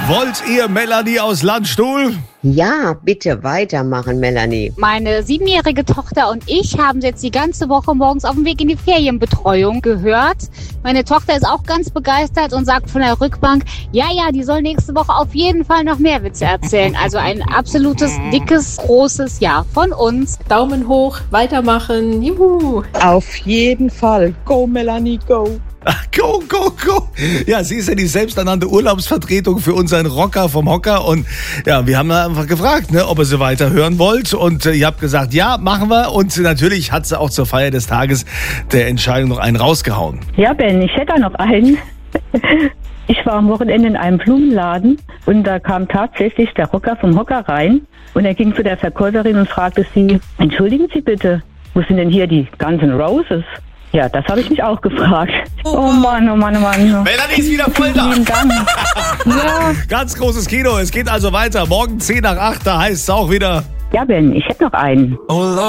Wollt ihr Melanie aus Landstuhl? Ja, bitte weitermachen, Melanie. Meine 7-jährige Tochter und ich haben jetzt die ganze Woche morgens auf dem Weg in die Ferienbetreuung gehört. Meine Tochter ist auch ganz begeistert und sagt von der Rückbank, ja, die soll nächste Woche auf jeden Fall noch mehr Witze erzählen. Also ein absolutes, dickes, großes Ja von uns. Daumen hoch, weitermachen, juhu. Auf jeden Fall. Go, Melanie, go. Go, go, go. Ja, sie ist ja die selbsternannte Urlaubsvertretung für unseren Rocker vom Hocker. Und ja, wir haben einfach gefragt, ob ihr sie weiter hören wollt. Und ihr habt gesagt, ja, machen wir. Und natürlich hat sie auch zur Feier des Tages der Entscheidung noch einen rausgehauen. Ja, Ben, ich hätte da noch einen. Ich war am Wochenende in einem Blumenladen und da kam tatsächlich der Rocker vom Hocker rein. Und er ging zu der Verkäuferin und fragte sie, entschuldigen Sie bitte, wo sind denn hier die Guns N' Roses? Ja, das habe ich mich auch gefragt. Oh Mann. Melanie ist wieder voll da. Vielen Dank. Ja. Ganz großes Kino. Es geht also weiter. Morgen 10 nach 8, da heißt es auch wieder... Ja, Ben, ich hätte noch einen.